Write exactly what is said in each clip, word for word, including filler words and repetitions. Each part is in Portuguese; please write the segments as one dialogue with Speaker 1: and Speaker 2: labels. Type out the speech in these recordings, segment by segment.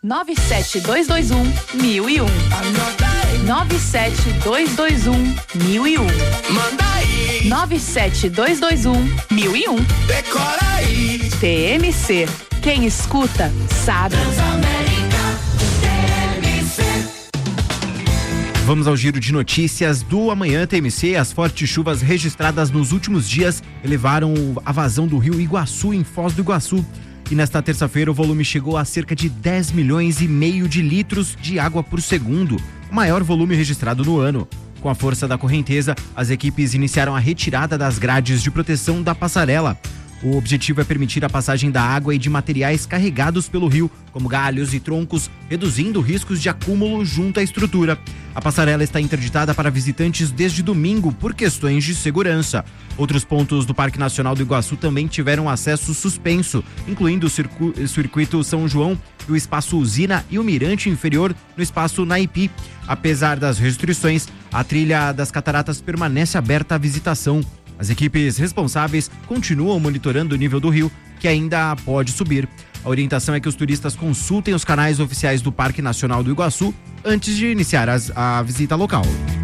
Speaker 1: nove sete dois dois um, mil e um. nove sete dois dois um, mil e um.
Speaker 2: Manda aí.
Speaker 1: nove sete dois dois um, mil e um.
Speaker 2: Decora aí.
Speaker 1: T M C. Quem escuta, sabe.
Speaker 2: Transamérica, T M C.
Speaker 3: Vamos ao giro de notícias do Amanhã T M C. As fortes chuvas registradas nos últimos dias elevaram a vazão do rio Iguaçu em Foz do Iguaçu. E nesta terça-feira o volume chegou a cerca de dez milhões e meio de litros de água por segundo, o maior volume registrado no ano. Com a força da correnteza, as equipes iniciaram a retirada das grades de proteção da passarela. O objetivo é permitir a passagem da água e de materiais carregados pelo rio, como galhos e troncos, reduzindo riscos de acúmulo junto à estrutura. A passarela está interditada para visitantes desde domingo por questões de segurança. Outros pontos do Parque Nacional do Iguaçu também tiveram acesso suspenso, incluindo o circu- Circuito São João, o Espaço Usina e o Mirante Inferior no Espaço Naipi. Apesar das restrições, a trilha das cataratas permanece aberta à visitação. As equipes responsáveis continuam monitorando o nível do rio, que ainda pode subir. A orientação é que os turistas consultem os canais oficiais do Parque Nacional do Iguaçu antes de iniciar as, a visita local.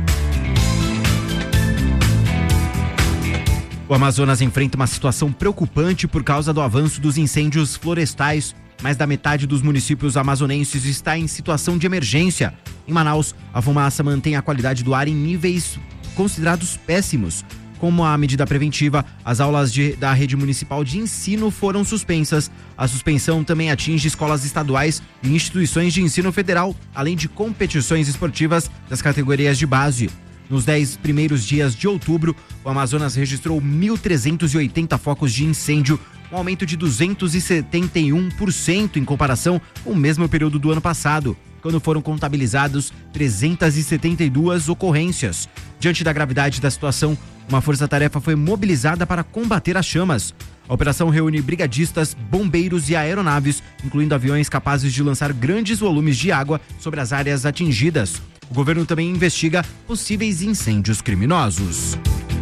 Speaker 3: O Amazonas enfrenta uma situação preocupante por causa do avanço dos incêndios florestais. Mais da metade dos municípios amazonenses está em situação de emergência. Em Manaus, a fumaça mantém a qualidade do ar em níveis considerados péssimos. Como a medida preventiva, as aulas de, da rede municipal de ensino foram suspensas. A suspensão também atinge escolas estaduais e instituições de ensino federal, além de competições esportivas das categorias de base. Nos dez primeiros dias de outubro, o Amazonas registrou mil trezentos e oitenta focos de incêndio, um aumento de duzentos e setenta e um por cento em comparação com o mesmo período do ano passado, quando foram contabilizados trezentas e setenta e duas ocorrências. Diante da gravidade da situação, uma força-tarefa foi mobilizada para combater as chamas. A operação reúne brigadistas, bombeiros e aeronaves, incluindo aviões capazes de lançar grandes volumes de água sobre as áreas atingidas. O governo também investiga possíveis incêndios criminosos.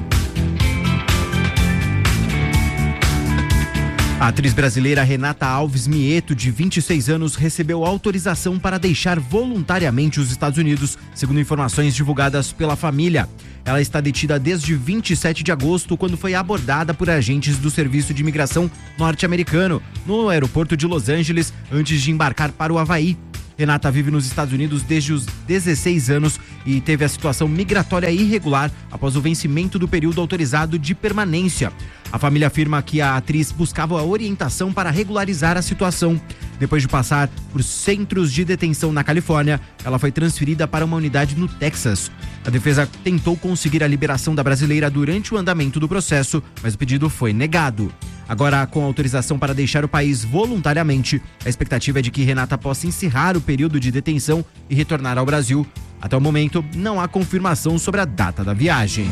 Speaker 3: A atriz brasileira Renata Alves Mieto, de vinte e seis anos, recebeu autorização para deixar voluntariamente os Estados Unidos, segundo informações divulgadas pela família. Ela está detida desde vinte e sete de agosto, quando foi abordada por agentes do Serviço de Imigração norte-americano, no aeroporto de Los Angeles, antes de embarcar para o Havaí. Renata vive nos Estados Unidos desde os dezesseis anos e teve a situação migratória irregular após o vencimento do período autorizado de permanência. A família afirma que a atriz buscava a orientação para regularizar a situação. Depois de passar por centros de detenção na Califórnia, ela foi transferida para uma unidade no Texas. A defesa tentou conseguir a liberação da brasileira durante o andamento do processo, mas o pedido foi negado. Agora, com autorização para deixar o país voluntariamente, a expectativa é de que Renata possa encerrar o período de detenção e retornar ao Brasil. Até o momento, não há confirmação sobre a data da viagem.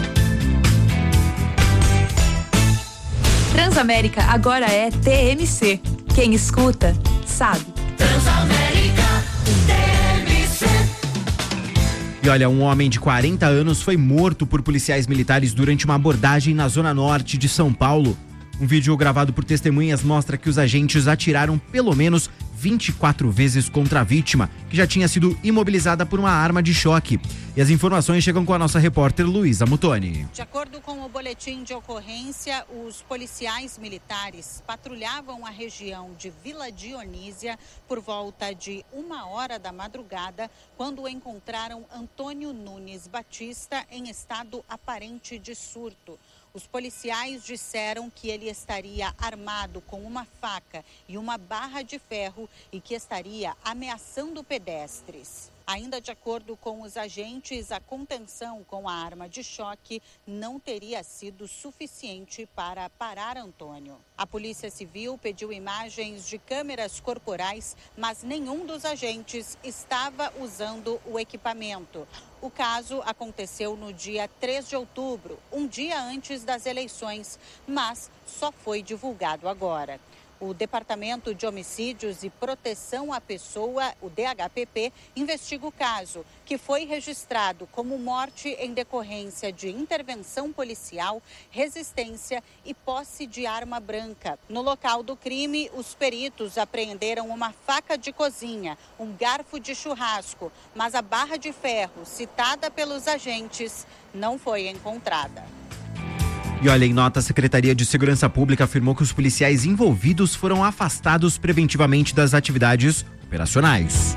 Speaker 1: Transamérica agora é T M C. Quem escuta, sabe.
Speaker 2: Transamérica, T M C.
Speaker 3: E olha, um homem de quarenta anos foi morto por policiais militares durante uma abordagem na zona norte de São Paulo. Um vídeo gravado por testemunhas mostra que os agentes atiraram pelo menos vinte e quatro vezes contra a vítima, que já tinha sido imobilizada por uma arma de choque. E as informações chegam com a nossa repórter Luísa Mutoni.
Speaker 4: De acordo com o boletim de ocorrência, os policiais militares patrulhavam a região de Vila Dionísia por volta de uma hora da madrugada, quando encontraram Antônio Nunes Batista em estado aparente de surto. Os policiais disseram que ele estaria armado com uma faca e uma barra de ferro e que estaria ameaçando pedestres. Ainda de acordo com os agentes, a contenção com a arma de choque não teria sido suficiente para parar Antônio. A Polícia Civil pediu imagens de câmeras corporais, mas nenhum dos agentes estava usando o equipamento. O caso aconteceu no dia três de outubro, um dia antes das eleições, mas só foi divulgado agora. O Departamento de Homicídios e Proteção à Pessoa, o D H P P, investiga o caso, que foi registrado como morte em decorrência de intervenção policial, resistência e posse de arma branca. No local do crime, os peritos apreenderam uma faca de cozinha, um garfo de churrasco, mas a barra de ferro citada pelos agentes não foi encontrada.
Speaker 3: E olha, em nota, a Secretaria de Segurança Pública afirmou que os policiais envolvidos foram afastados preventivamente das atividades operacionais.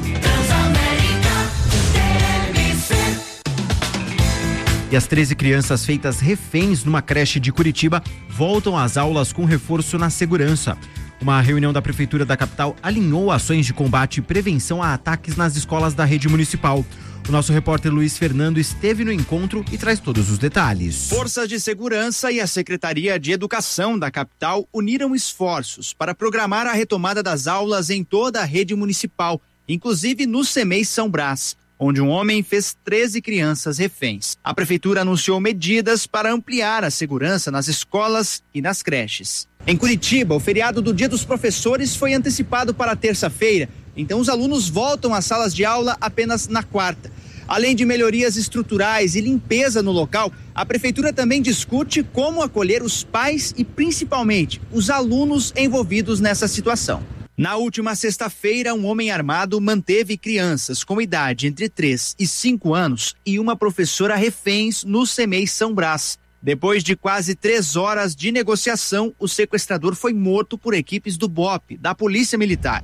Speaker 3: E as treze crianças feitas reféns numa creche de Curitiba voltam às aulas com reforço na segurança. Uma reunião da Prefeitura da capital alinhou ações de combate e prevenção a ataques nas escolas da rede municipal. O nosso repórter Luiz Fernando esteve no encontro e traz todos os detalhes.
Speaker 5: Forças de segurança e a Secretaria de Educação da capital uniram esforços para programar a retomada das aulas em toda a rede municipal, inclusive no CEMEI São Brás, onde um homem fez treze crianças reféns. A prefeitura anunciou medidas para ampliar a segurança nas escolas e nas creches. Em Curitiba, o feriado do Dia dos Professores foi antecipado para terça-feira, então os alunos voltam às salas de aula apenas na quarta. Além de melhorias estruturais e limpeza no local, a prefeitura também discute como acolher os pais e principalmente os alunos envolvidos nessa situação. Na última sexta-feira, um homem armado manteve crianças com idade entre três e cinco anos e uma professora reféns no CEMEI São Brás. Depois de quase três horas de negociação, o sequestrador foi morto por equipes do B O P, da Polícia Militar.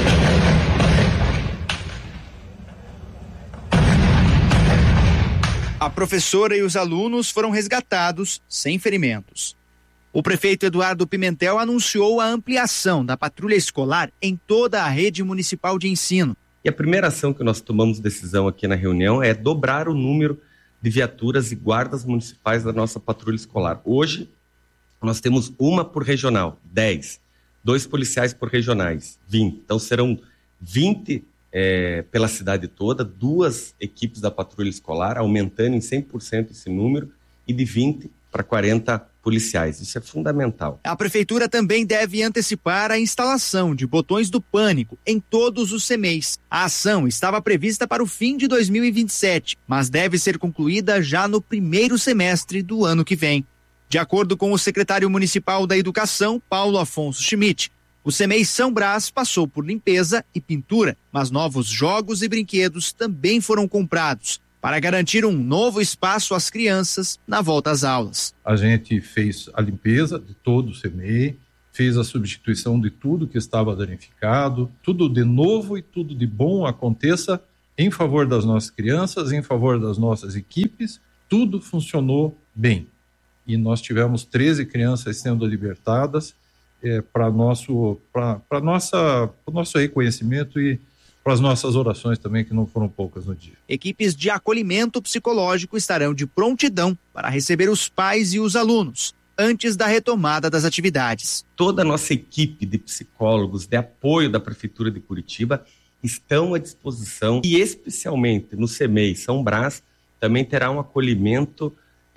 Speaker 5: A professora e os alunos foram resgatados sem ferimentos. O prefeito Eduardo Pimentel anunciou a ampliação da patrulha escolar em toda a rede municipal de ensino.
Speaker 6: E a primeira ação que nós tomamos decisão aqui na reunião é dobrar o número de viaturas e guardas municipais da nossa patrulha escolar. Hoje, nós temos uma por regional, dez. Dois policiais por regionais, vinte. Então, serão vinte é, pela cidade toda, duas equipes da patrulha escolar, aumentando em cem por cento esse número, e de vinte para quarenta policiais. Isso é fundamental.
Speaker 5: A prefeitura também deve antecipar a instalação de botões do pânico em todos os CEMEIs. A ação estava prevista para o fim de dois mil e vinte e sete, mas deve ser concluída já no primeiro semestre do ano que vem. De acordo com o secretário municipal da Educação, Paulo Afonso Schmidt, o CEMEI São Brás passou por limpeza e pintura, mas novos jogos e brinquedos também foram comprados para garantir um novo espaço às crianças na volta às aulas.
Speaker 7: A gente fez a limpeza de todo o CEMEI, fez a substituição de tudo que estava danificado, tudo de novo e tudo de bom aconteça em favor das nossas crianças, em favor das nossas equipes, tudo funcionou bem. E nós tivemos treze crianças sendo libertadas é, para nosso, para nossa, para nosso reconhecimento e para as nossas orações também, que não foram poucas no dia.
Speaker 5: Equipes de acolhimento psicológico estarão de prontidão para receber os pais e os alunos antes da retomada das atividades.
Speaker 6: Toda a nossa equipe de psicólogos de apoio da Prefeitura de Curitiba estão à disposição e especialmente no CEMEI São Brás também terá um acolhimento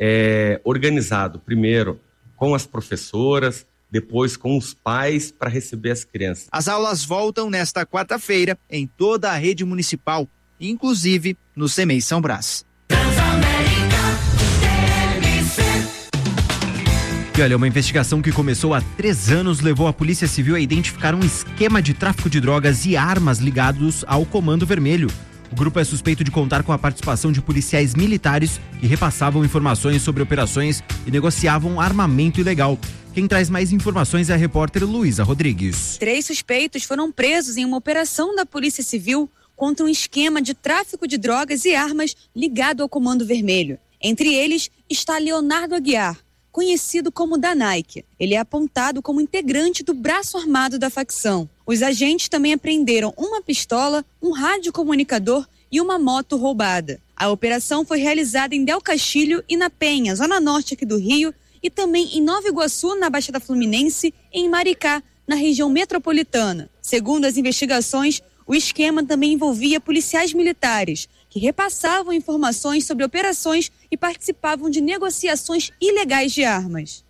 Speaker 6: é, organizado, primeiro com as professoras, depois com os pais para receber as crianças.
Speaker 5: As aulas voltam nesta quarta-feira em toda a rede municipal, inclusive no CEMEI São Brás.
Speaker 3: E olha, uma investigação que começou há três anos levou a Polícia Civil a identificar um esquema de tráfico de drogas e armas ligados ao Comando Vermelho. O grupo é suspeito de contar com a participação de policiais militares que repassavam informações sobre operações e negociavam armamento ilegal. Quem traz mais informações é a repórter Luísa Rodrigues.
Speaker 8: Três suspeitos foram presos em uma operação da Polícia Civil contra um esquema de tráfico de drogas e armas ligado ao Comando Vermelho. Entre eles está Leonardo Aguiar, conhecido como Danaique. Ele é apontado como integrante do braço armado da facção. Os agentes também apreenderam uma pistola, um radiocomunicador e uma moto roubada. A operação foi realizada em Del Castilho e na Penha, zona norte aqui do Rio, e também em Nova Iguaçu, na Baixada Fluminense, e em Maricá, na região metropolitana. Segundo as investigações, o esquema também envolvia policiais militares, que repassavam informações sobre operações e participavam de negociações ilegais de armas.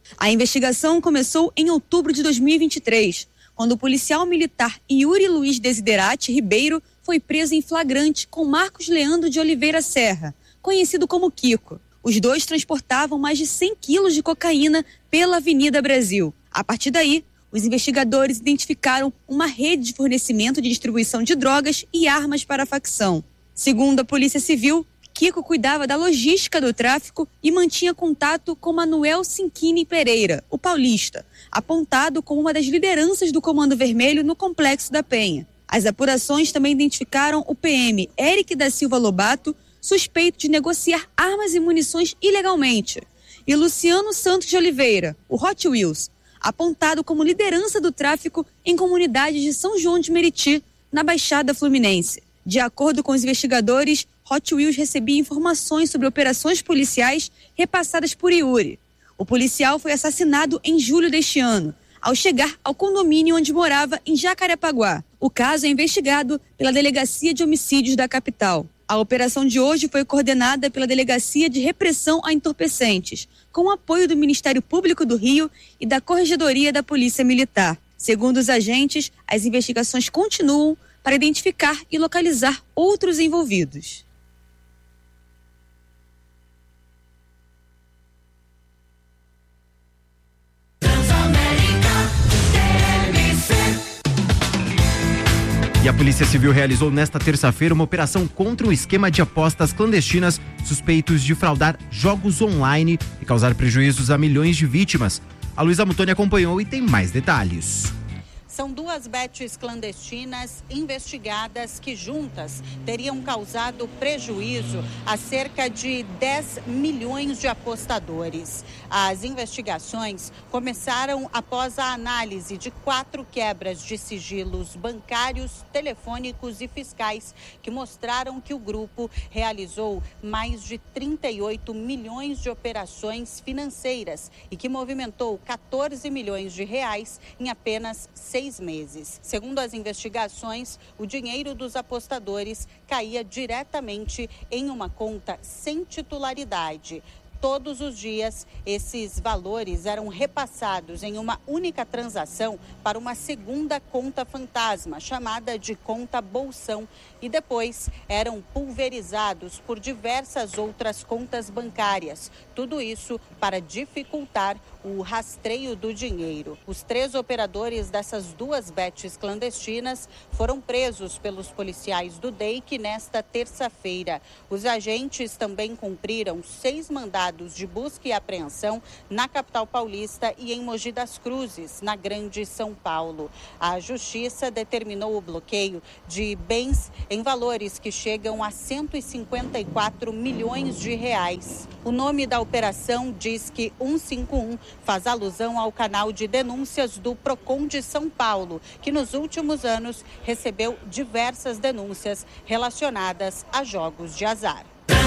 Speaker 8: A investigação começou em outubro de dois mil e vinte e três, quando o policial militar Yuri Luiz Desiderati Ribeiro foi preso em flagrante com Marcos Leandro de Oliveira Serra, conhecido como Kiko. Os dois transportavam mais de cem quilos de cocaína pela Avenida Brasil. A partir daí, os investigadores identificaram uma rede de fornecimento de distribuição de drogas e armas para a facção. Segundo a Polícia Civil, Kiko cuidava da logística do tráfico e mantinha contato com Manuel Cinquini Pereira, o paulista, apontado como uma das lideranças do Comando Vermelho no Complexo da Penha. As apurações também identificaram o P M Eric da Silva Lobato, suspeito de negociar armas e munições ilegalmente, e Luciano Santos de Oliveira, o Hot Wheels, apontado como liderança do tráfico em comunidades de São João de Meriti, na Baixada Fluminense. De acordo com os investigadores, Hot Wheels recebia informações sobre operações policiais repassadas por Yuri. O policial foi assassinado em julho deste ano, ao chegar ao condomínio onde morava em Jacarepaguá. O caso é investigado pela Delegacia de Homicídios da capital. A operação de hoje foi coordenada pela Delegacia de Repressão a Entorpecentes, com o apoio do Ministério Público do Rio e da Corregedoria da Polícia Militar. Segundo os agentes, as investigações continuam para identificar e localizar outros envolvidos.
Speaker 3: E a Polícia Civil realizou nesta terça-feira uma operação contra um esquema de apostas clandestinas suspeitos de fraudar jogos online e causar prejuízos a milhões de vítimas. A Luísa Mutoni acompanhou e tem mais detalhes.
Speaker 4: São duas bets clandestinas investigadas que juntas teriam causado prejuízo a cerca de dez milhões de apostadores. As investigações começaram após a análise de quatro quebras de sigilos bancários, telefônicos e fiscais que mostraram que o grupo realizou mais de trinta e oito milhões de operações financeiras e que movimentou quatorze milhões de reais em apenas seis meses. Segundo as investigações, o dinheiro dos apostadores caía diretamente em uma conta sem titularidade. Todos os dias, esses valores eram repassados em uma única transação para uma segunda conta fantasma, chamada de conta bolsão, e depois eram pulverizados por diversas outras contas bancárias. Tudo isso para dificultar o rastreio do dinheiro. Os três operadores dessas duas bets clandestinas foram presos pelos policiais do D E I C nesta terça-feira. Os agentes também cumpriram seis mandados de busca e apreensão na capital paulista e em Mogi das Cruzes, na Grande São Paulo. A Justiça determinou o bloqueio de bens em valores que chegam a cento e cinquenta e quatro milhões de reais. O nome da operação Disque cento e cinquenta e um faz alusão ao canal de denúncias do Procon de São Paulo, que nos últimos anos recebeu diversas denúncias relacionadas a jogos de azar.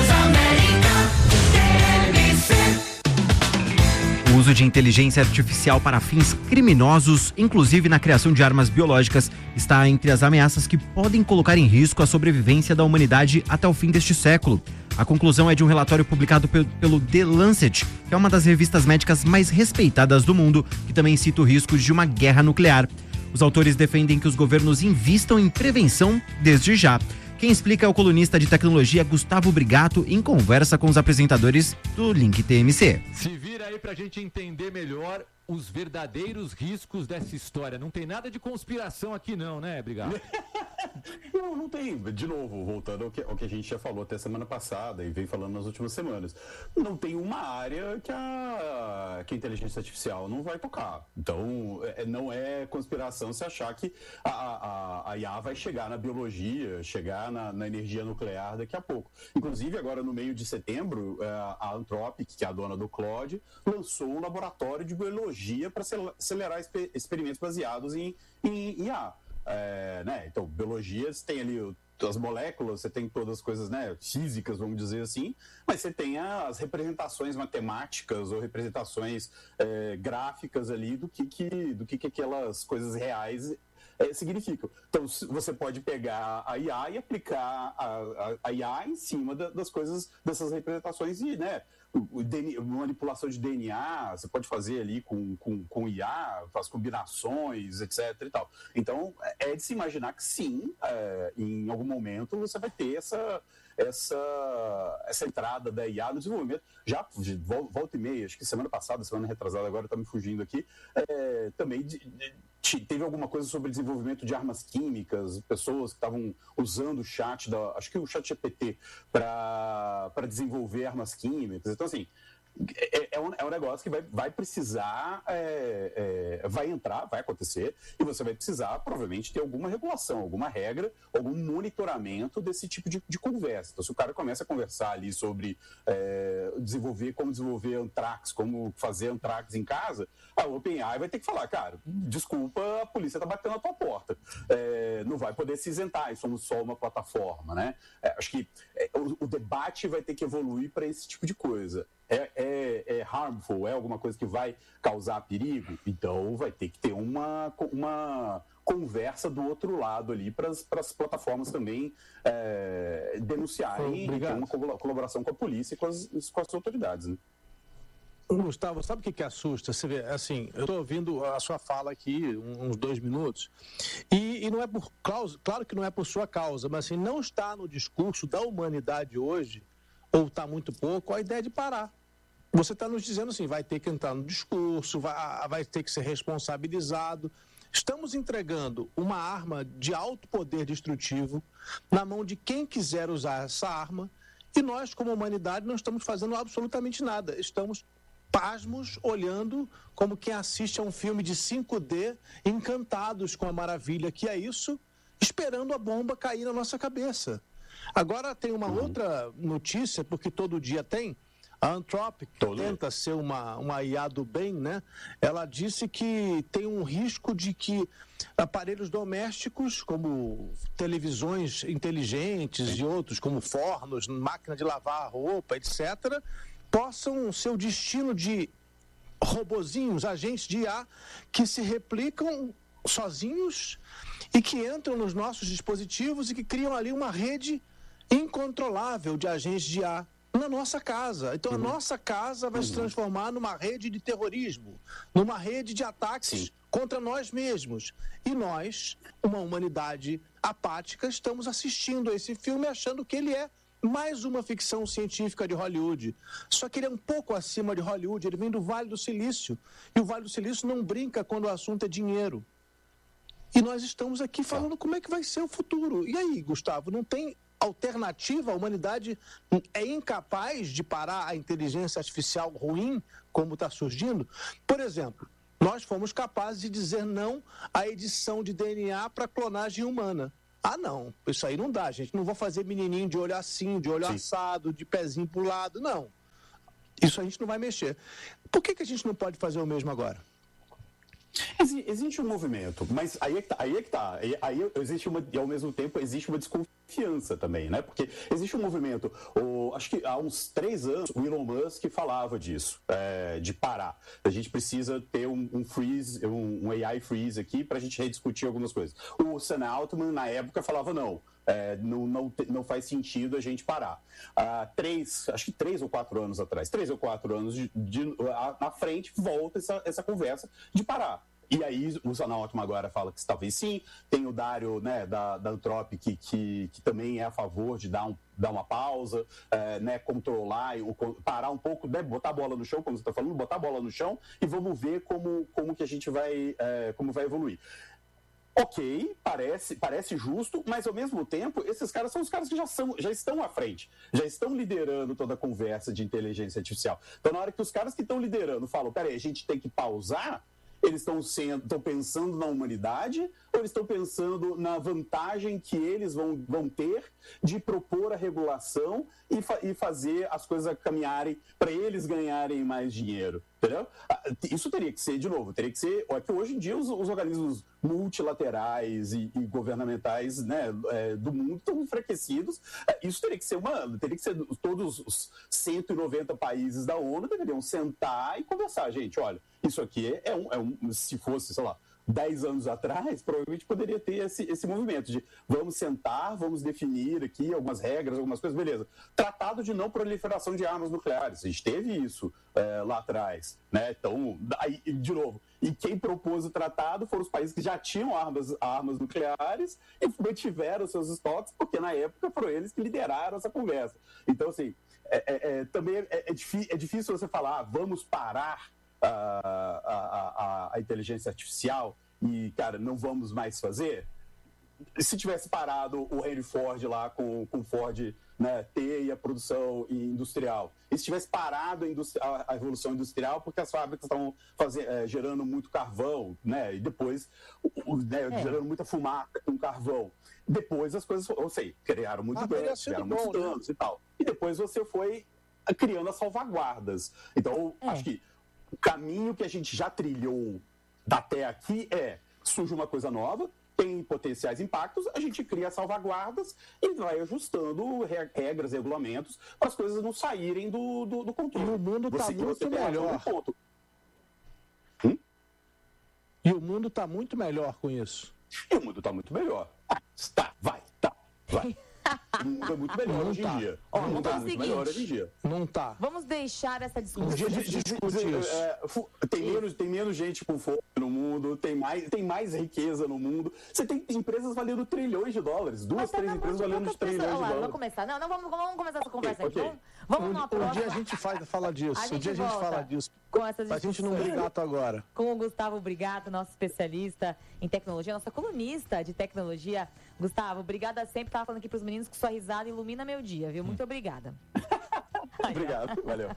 Speaker 3: O uso de inteligência artificial para fins criminosos, inclusive na criação de armas biológicas, está entre as ameaças que podem colocar em risco a sobrevivência da humanidade até o fim deste século. A conclusão é de um relatório publicado pelo The Lancet, que é uma das revistas médicas mais respeitadas do mundo, que também cita o risco de uma guerra nuclear. Os autores defendem que os governos invistam em prevenção desde já. Quem explica é o colunista de tecnologia Gustavo Brigato em conversa com os apresentadores do Link T M C.
Speaker 9: Se vira aí pra gente entender melhor os verdadeiros riscos dessa história. Não tem nada de conspiração aqui não, né, Brigato?
Speaker 10: Não, não tem. De novo, voltando ao que, ao que a gente já falou até semana passada e veio falando nas últimas semanas, não tem uma área que a, que a inteligência artificial não vai tocar. Então, é, não é conspiração se achar que a, a, a I A vai chegar na biologia, chegar na, na energia nuclear daqui a pouco. Inclusive, agora no meio de setembro, a Anthropic, que é a dona do Claude, lançou um laboratório de biologia para acelerar exper- experimentos baseados em, em I A. É, né? Então, biologia, você tem ali o, as moléculas, você tem todas as coisas, né, físicas, vamos dizer assim, mas você tem as representações matemáticas ou representações é, gráficas ali do que, que, do que, que aquelas coisas reais é, significam. Então, você pode pegar a I A e aplicar a, a, a I A em cima da, das coisas, dessas representações e, né, o, o D N A, manipulação de D N A, você pode fazer ali com, com, com I A, faz combinações, etc e tal. Então, é de se imaginar que sim, é, em algum momento você vai ter essa... Essa, essa entrada da I A no desenvolvimento, já de volta e meia, acho que semana passada, semana retrasada, agora está me fugindo aqui, é, também de, de, teve alguma coisa sobre desenvolvimento de armas químicas, pessoas que estavam usando o chat, da, acho que o chat G P T, para desenvolver armas químicas. Então, assim, É, é, um, é um negócio que vai, vai precisar, é, é, vai entrar, vai acontecer, e você vai precisar, provavelmente, ter alguma regulação, alguma regra, algum monitoramento desse tipo de, de conversa. Então, se o cara começa a conversar ali sobre é, desenvolver, como desenvolver Anthrax, como fazer Anthrax em casa, a OpenAI vai ter que falar, cara, desculpa, a polícia tá batendo na tua porta. É, não vai poder se isentar, e somos só uma plataforma, né? É, acho que é, o, o debate vai ter que evoluir para esse tipo de coisa. É, é, é harmful, é alguma coisa que vai causar perigo, então vai ter que ter uma, uma conversa do outro lado ali para as plataformas também é, denunciarem e ter uma colaboração com a polícia e com as, com as autoridades, né?
Speaker 11: Gustavo, sabe o que, que assusta? Você vê, assim, eu estou ouvindo a sua fala aqui, uns dois minutos, e, e não é por causa, claro que não é por sua causa, mas assim, não está no discurso da humanidade hoje, ou está muito pouco, a ideia de parar. Você está nos dizendo assim, vai ter que entrar no discurso, vai, vai ter que ser responsabilizado. Estamos entregando uma arma de alto poder destrutivo na mão de quem quiser usar essa arma, e nós, como humanidade, não estamos fazendo absolutamente nada. Estamos pasmos, olhando como quem assiste a um filme de cinco D, encantados com a maravilha que é isso, esperando a bomba cair na nossa cabeça. Agora tem uma uhum. outra notícia, porque todo dia tem, a Anthropic, que todo tenta dia. ser uma, uma I A do bem, né? Ela disse que tem um risco de que aparelhos domésticos, como televisões inteligentes Sim. e outros, como fornos, máquina de lavar roupa, etcétera, possam ser o destino de robozinhos, agentes de I A, que se replicam sozinhos e que entram nos nossos dispositivos e que criam ali uma rede incontrolável de agentes de I A na nossa casa. Então uhum. a nossa casa vai uhum. se transformar numa rede de terrorismo, numa rede de ataques Sim. contra nós mesmos. E nós, uma humanidade apática, estamos assistindo a esse filme achando que ele é mais uma ficção científica de Hollywood. Só que ele é um pouco acima de Hollywood, ele vem do Vale do Silício. E o Vale do Silício não brinca quando o assunto é dinheiro. E nós estamos aqui falando como é que vai ser o futuro. E aí, Gustavo, não tem alternativa? A humanidade é incapaz de parar a inteligência artificial ruim, como está surgindo? Por exemplo, nós fomos capazes de dizer não à edição de D N A para clonagem humana. Ah, não, isso aí não dá, gente. Não vou fazer menininho de olho assim, de olho Sim. assado, de pezinho pro lado, não. Isso a gente não vai mexer. Por que, que a gente não pode fazer o mesmo agora?
Speaker 10: Existe um movimento, mas aí é que tá, aí é que tá. Aí, aí existe uma, e ao mesmo tempo existe uma desconfiança também, né? Porque existe um movimento, o, acho que há uns três anos o Elon Musk falava disso, é, de parar. A gente precisa ter um, um freeze, um, um A I freeze aqui para a gente rediscutir algumas coisas. O Sam Altman na época falava não. É, não, não, não faz sentido a gente parar. Há três, acho que três ou quatro anos atrás, três ou quatro anos de, de, a, na frente, volta essa, essa conversa de parar. E aí o Sam Altman agora fala que talvez sim, tem o Dario, né, da, da Anthropic, que, que, que também é a favor de dar, um, dar uma pausa, é, né, controlar, o, parar um pouco, né, botar a bola no chão, como você está falando, botar a bola no chão e vamos ver como, como que a gente vai, é, como vai evoluir. Ok, parece, parece justo, mas ao mesmo tempo, esses caras são os caras que já, são, já estão à frente, já estão liderando toda a conversa de inteligência artificial. Então, na hora que os caras que estão liderando falam, peraí, a gente tem que pausar, eles estão sendo, estão pensando na humanidade ou eles estão pensando na vantagem que eles vão, vão ter de propor a regulação e, fa- e fazer as coisas caminharem para eles ganharem mais dinheiro, entendeu? Isso teria que ser, de novo, teria que ser... É que hoje em dia os, os organismos multilaterais e, e governamentais, né, é, do mundo estão enfraquecidos. Isso teria que ser uma... Teria que ser... Todos os cento e noventa países da ONU deveriam sentar e conversar. Gente, olha, isso aqui é um... É um se fosse, sei lá, dez anos atrás, provavelmente poderia ter esse, esse movimento de vamos sentar, vamos definir aqui algumas regras, algumas coisas, beleza. Tratado de não proliferação de armas nucleares, a gente teve isso é, lá atrás, né? Então, aí, de novo, e quem propôs o tratado foram os países que já tinham armas, armas nucleares e mantiveram seus estoques, porque na época foram eles que lideraram essa conversa. Então, assim, é, é, é, também é, é, difí- é difícil você falar, ah, vamos parar a, a, a, a inteligência artificial e, cara, não vamos mais fazer. Se tivesse parado o Henry Ford lá com o Ford, né, T e a produção industrial, e se tivesse parado a, industri- a, a revolução industrial porque as fábricas estavam fazer, é, gerando muito carvão, né, e depois o, né, é. gerando muita fumaça com carvão. Depois as coisas, ou sei, criaram muito ah, dano, tiveram muitos danos, né? E tal. E depois você foi criando as salvaguardas. Então, é. acho que o caminho que a gente já trilhou até aqui é, surge uma coisa nova, tem potenciais impactos, a gente cria salvaguardas e vai ajustando regras, regulamentos, para as coisas não saírem do, do, do controle.
Speaker 11: E o mundo está muito melhor.
Speaker 10: Ponto.
Speaker 11: Hum? E o mundo está muito melhor com isso.
Speaker 10: E o mundo está muito melhor. Ah, tá, vai, tá, vai. O mundo é muito melhor
Speaker 11: não
Speaker 10: hoje
Speaker 11: tá.
Speaker 10: em dia.
Speaker 12: Ó,
Speaker 10: o mundo
Speaker 12: vamos
Speaker 10: é muito melhor hoje em dia.
Speaker 11: Não tá.
Speaker 12: Vamos deixar essa discussão.
Speaker 11: Um dia de discutir isso.
Speaker 10: É, tem, menos, tem menos gente com fome no mundo, tem mais, tem mais riqueza no mundo. Você tem empresas valendo trilhões de dólares. Duas, três empresas valendo trilhões de dólares.
Speaker 12: Vamos começar. Não, não vamos, vamos começar essa conversa
Speaker 10: okay,
Speaker 12: aqui.
Speaker 10: okay.
Speaker 12: Vamos, vamos
Speaker 11: um,
Speaker 12: numa próxima.
Speaker 11: Um dia a gente faz, fala disso. Um dia a gente fala disso.
Speaker 12: Com essas
Speaker 11: a gente não brigato agora.
Speaker 12: Com o Gustavo Brigato, nosso especialista em tecnologia, nossa colunista de tecnologia. Gustavo, obrigada sempre. Estava falando aqui para os meninos que sua risada ilumina meu dia, viu? Muito obrigada.
Speaker 10: Obrigado, valeu.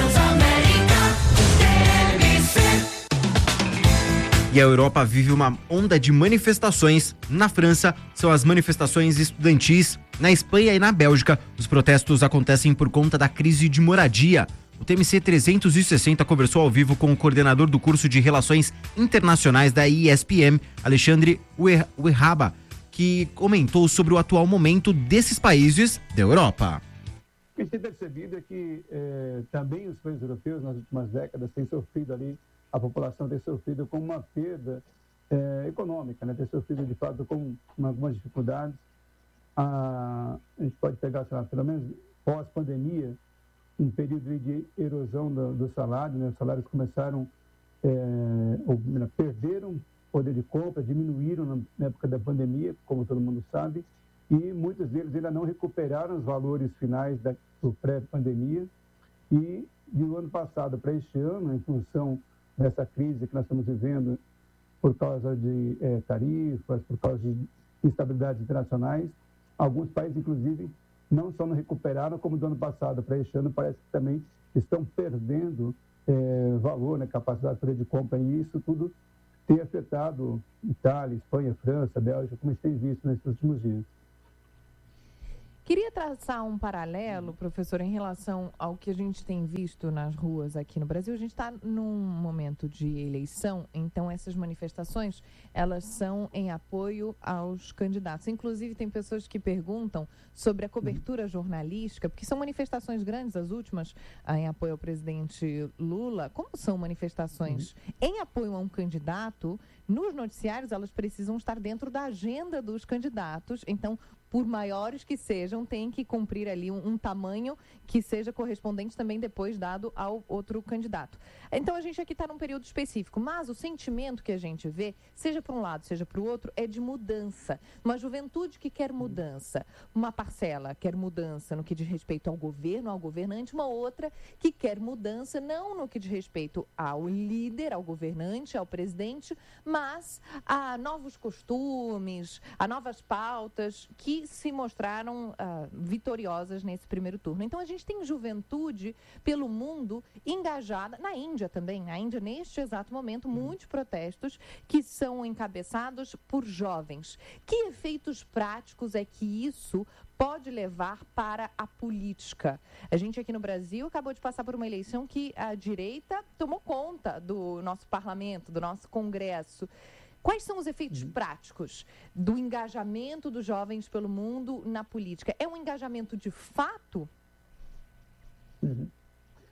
Speaker 3: E a Europa vive uma onda de manifestações. Na França, são as manifestações estudantis. Na Espanha e na Bélgica, os protestos acontecem por conta da crise de moradia. O T M C trezentos e sessenta conversou ao vivo com o coordenador do curso de Relações Internacionais da I S P M, Alexandre Uerraba, que comentou sobre o atual momento desses países da Europa.
Speaker 13: O que a gente tem percebido é que eh, também os países europeus, nas últimas décadas, têm sofrido ali, a população tem sofrido com uma perda eh, econômica, né? Tem sofrido, de fato, com algumas dificuldades. A, a gente pode pegar, sei lá, pelo menos pós-pandemia, um período de erosão do, do salário, né? Os salários começaram, eh, ou, perderam poder de compra, diminuíram na, na época da pandemia, como todo mundo sabe, e muitos deles ainda não recuperaram os valores finais da, do pré-pandemia. E do ano passado para este ano, em função dessa crise que nós estamos vivendo por causa de eh, tarifas, por causa de instabilidades internacionais, alguns países, inclusive, não só não recuperaram, como do ano passado para este ano, parece que também estão perdendo eh, valor, né, capacidade de poder de compra, e isso tudo tem afetado Itália, Espanha, França, Bélgica, como a gente tem visto nesses últimos dias.
Speaker 14: Queria traçar um paralelo, professor, em relação ao que a gente tem visto nas ruas aqui no Brasil. A gente está num momento de eleição, então essas manifestações, elas são em apoio aos candidatos. Inclusive, tem pessoas que perguntam sobre a cobertura jornalística, porque são manifestações grandes, as últimas, ah, em apoio ao presidente Lula. Como são manifestações uhum. em apoio a um candidato, nos noticiários elas precisam estar dentro da agenda dos candidatos, então, por maiores que sejam, tem que cumprir ali um, um tamanho que seja correspondente também depois dado ao outro candidato. Então, a gente aqui está num período específico, mas o sentimento que a gente vê, seja para um lado, seja para o outro, é de mudança. Uma juventude que quer mudança, uma parcela quer mudança no que diz respeito ao governo, ao governante, uma outra que quer mudança não no que diz respeito ao líder, ao governante, ao presidente, mas a novos costumes, a novas pautas que se mostraram uh, vitoriosas nesse primeiro turno. Então, a gente tem juventude pelo mundo engajada, na Índia também, na Índia, neste exato momento, muitos protestos que são encabeçados por jovens. Que efeitos práticos é que isso pode levar para a política? A gente aqui no Brasil acabou de passar por uma eleição que a direita tomou conta do nosso parlamento, do nosso Congresso. Quais são os efeitos uhum. práticos do engajamento dos jovens pelo mundo na política? É um engajamento de fato?
Speaker 13: Uhum.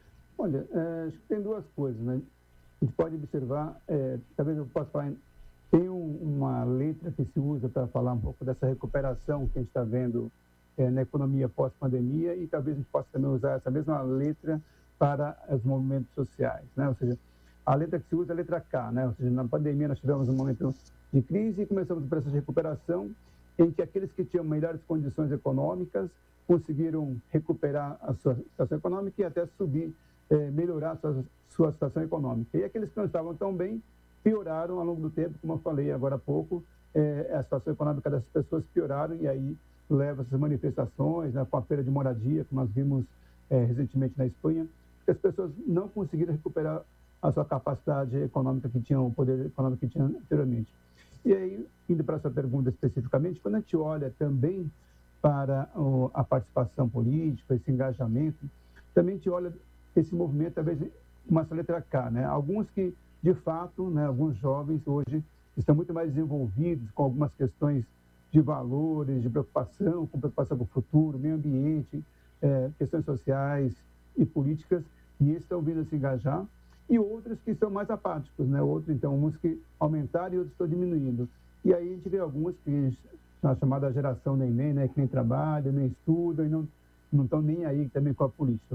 Speaker 13: Olha, é, acho que tem duas coisas, né? A gente pode observar, é, talvez eu possa falar em, Tem um, uma letra que se usa para falar um pouco dessa recuperação que a gente está vendo é, na economia pós-pandemia, e talvez a gente possa também usar essa mesma letra para os movimentos sociais, né? Ou seja, a letra que se usa é a letra K, né? Ou seja, na pandemia nós tivemos um momento de crise e começamos o processo de recuperação, em que aqueles que tinham melhores condições econômicas conseguiram recuperar a sua situação econômica e até subir, eh, melhorar a sua, sua situação econômica. E aqueles que não estavam tão bem pioraram ao longo do tempo, como eu falei agora há pouco, eh, a situação econômica dessas pessoas pioraram, e aí leva essas manifestações, né, com a perda de moradia, que nós vimos eh, recentemente na Espanha, que as pessoas não conseguiram recuperar a sua capacidade econômica que tinham, o poder econômico que tinham anteriormente. E aí, indo para a sua pergunta especificamente, quando a gente olha também para o, a participação política, esse engajamento, também a gente olha esse movimento, talvez, com essa letra K, né? Alguns que, de fato, né, alguns jovens hoje estão muito mais envolvidos com algumas questões de valores, de preocupação, com preocupação com o futuro, meio ambiente, é, questões sociais e políticas, e esses estão vindo a se engajar, e outros que são mais apáticos, né? Outros, então, uns que aumentaram e outros estão diminuindo. E aí a gente vê alguns que, na chamada geração neném, né? Que nem trabalham, nem estudam e não não estão nem aí também com a política.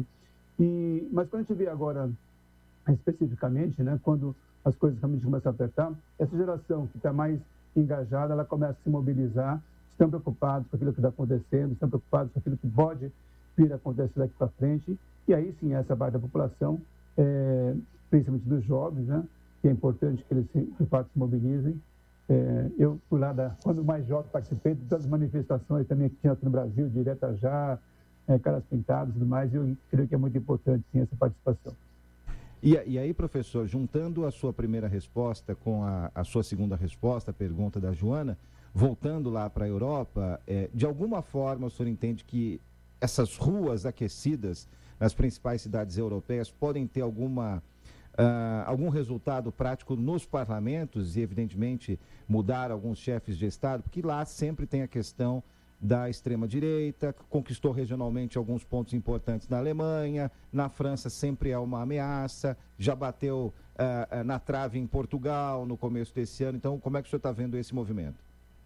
Speaker 13: E, mas quando a gente vê agora, especificamente, né? Quando as coisas realmente começam a apertar, essa geração que está mais engajada, ela começa a se mobilizar, estão preocupados com aquilo que está acontecendo, estão preocupados com aquilo que pode vir a acontecer daqui para frente, e aí sim, essa parte da população, é, principalmente dos jovens, né, que é importante que eles, se, de fato, se mobilizem. É, eu, por lá, da, quando mais jovem, participei de todas as manifestações também que tinha aqui no Brasil, Direta Já, é, Caras Pintadas e tudo mais, e eu creio que é muito importante, sim, essa participação.
Speaker 15: E, e aí, professor, juntando a sua primeira resposta com a, a sua segunda resposta, a pergunta da Joana, voltando lá para a Europa, é, de alguma forma o senhor entende que essas ruas aquecidas nas principais cidades europeias podem ter alguma, uh, algum resultado prático nos parlamentos e, evidentemente, mudar alguns chefes de Estado, porque lá sempre tem a questão da extrema-direita, conquistou regionalmente alguns pontos importantes na Alemanha, na França sempre é uma ameaça, já bateu uh, uh, na trave em Portugal no começo desse ano. Então, como é que o senhor está vendo esse movimento?